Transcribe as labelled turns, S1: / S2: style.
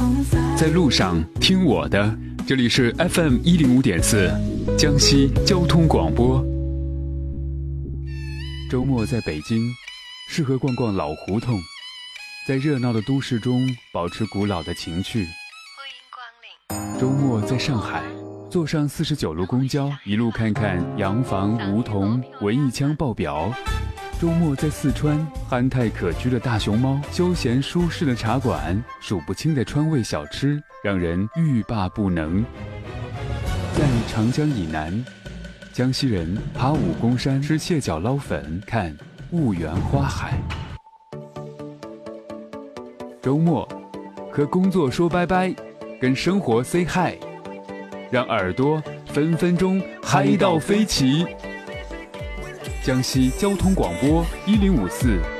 S1: 在路上听我的，这里是 FM105.4江西交通广播。周末在北京，适合逛逛老胡同，在热闹的都市中保持古老的情趣。周末在上海，坐上49路公交，一路看看洋房、梧桐、文艺腔爆表。周末在四川，憨态可掬的大熊猫，休闲舒适的茶馆，数不清的川味小吃，让人欲罢不能。在长江以南，江西人爬武功山，吃蟹脚捞粉，看婺源花海。周末和工作说拜拜，跟生活 say hi， 让耳朵分分钟嗨到飞起。江西交通广播1054